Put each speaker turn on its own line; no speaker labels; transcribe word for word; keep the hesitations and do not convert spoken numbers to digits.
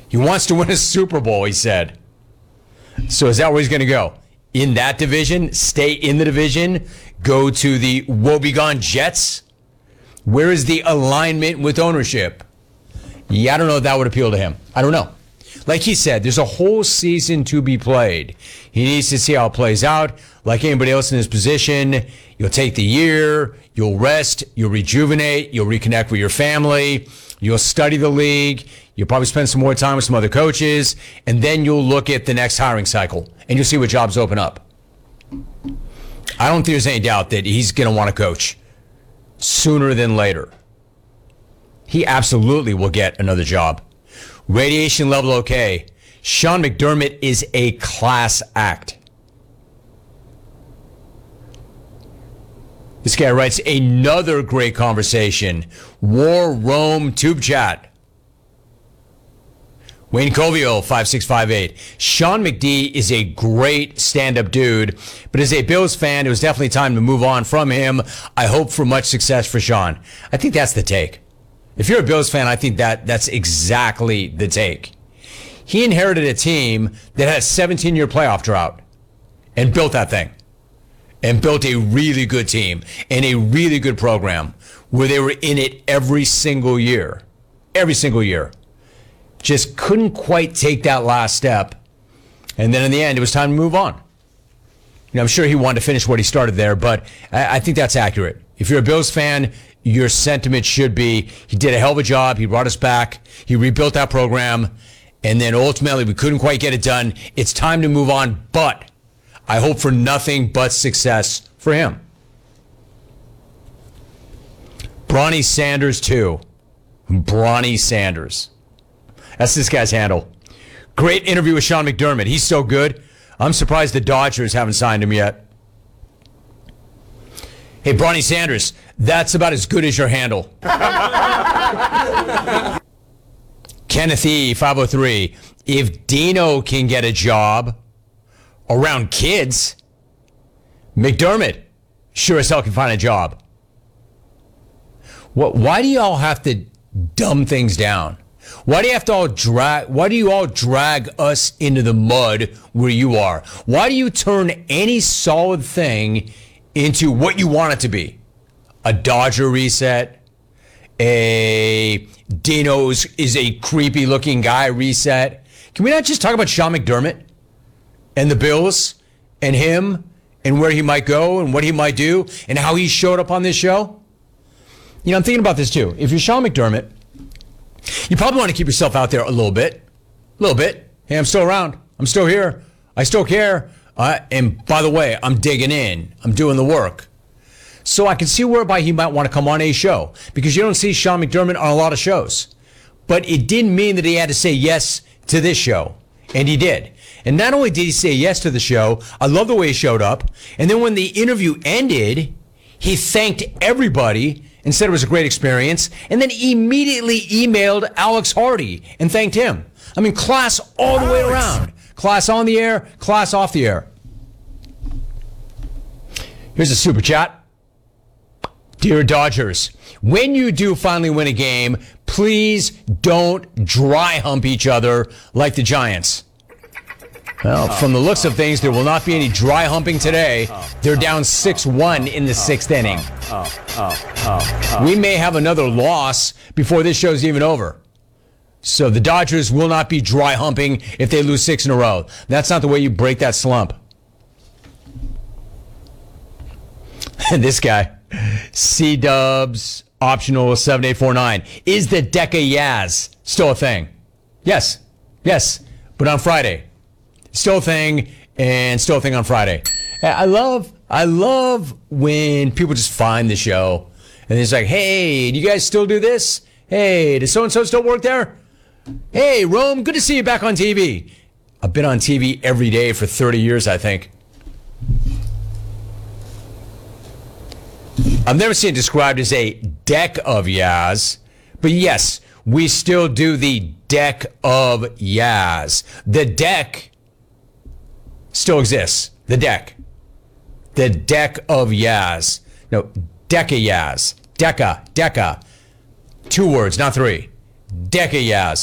He wants to win a Super Bowl, he said. So is that where he's going to go? In that division? Stay in the division? Go to the woebegone Jets? Where is the alignment with ownership? Yeah, I don't know if that would appeal to him. I don't know. Like he said, there's a whole season to be played. He needs to see how it plays out. Like anybody else in his position, you'll take the year, you'll rest, you'll rejuvenate, you'll reconnect with your family, you'll study the league, you'll probably spend some more time with some other coaches, and then you'll look at the next hiring cycle, and you'll see what jobs open up. I don't think there's any doubt that he's going to want to coach sooner than later. He absolutely will get another job. Radiation level okay. Sean McDermott is a class act. This guy writes another great conversation. War Rome Tube Chat. Wayne Covio, five six five eight. Sean McD is a great stand-up dude, but as a Bills fan, it was definitely time to move on from him. I hope for much success for Sean. I think that's the take. If you're a Bills fan, I think that that's exactly the take. He inherited a team that had a seventeen-year playoff drought and built that thing. And built a really good team and a really good program where they were in it every single year. Every single year. Just couldn't quite take that last step. And then in the end, it was time to move on. You know, I'm sure he wanted to finish what he started there, but I, I think that's accurate. If you're a Bills fan, your sentiment should be, he did a hell of a job. He brought us back. He rebuilt that program. And then ultimately, we couldn't quite get it done. It's time to move on, but I hope for nothing but success for him. Bronny Sanders, too. Bronny Sanders. That's this guy's handle. Great interview with Sean McDermott. He's so good. I'm surprised the Dodgers haven't signed him yet. Hey, Bronny Sanders, that's about as good as your handle. Kenneth E., five oh three. If Dino can get a job around kids, McDermott sure as hell can find a job. What? Why do you all have to dumb things down? Why do you have to all drag? Why do you all drag us into the mud where you are? Why do you turn any solid thing into what you want it to be? A Dodger reset, a Dino's is a creepy looking guy reset. Can we not just talk about Sean McDermott and the Bills and him and where he might go and what he might do and how he showed up on this show? You know, I'm thinking about this too. If you're Sean McDermott, you probably want to keep yourself out there a little bit. A little bit. Hey, I'm still around. I'm still here. I still care. Uh, and by the way, I'm digging in. I'm doing the work. So I can see whereby he might want to come on a show, because you don't see Sean McDermott on a lot of shows. But it didn't mean that he had to say yes to this show. And he did. And not only did he say yes to the show, I love the way he showed up. And then when the interview ended, he thanked everybody and said it was a great experience, and then immediately emailed Alex Hardy and thanked him. I mean, class all the way around. Class on the air, class off the air. Here's a super chat. Dear Dodgers, when you do finally win a game, please don't dry hump each other like the Giants. Well, from the looks of things, there will not be any dry humping today. They're down six one in the sixth inning. We may have another loss before this show's even over. So the Dodgers will not be dry humping if they lose six in a row. That's not the way you break that slump. This guy, C-Dubs, optional seven eight four nine. Is the Deca Yaz still a thing? Yes. Yes. But on Friday. Still a thing, and still a thing on Friday. I love, I love when people just find the show, and it's like, hey, do you guys still do this? Hey, does so-and-so still work there? Hey, Rome, good to see you back on T V. I've been on T V every day for thirty years, I think. I've never seen it described as a deck of Yaz, but yes, we still do the deck of Yaz. The deck still exists. The deck. The deck of Yaz. No, Deca Yaz. Deca. Deca. Two words, not three. Deca Yaz.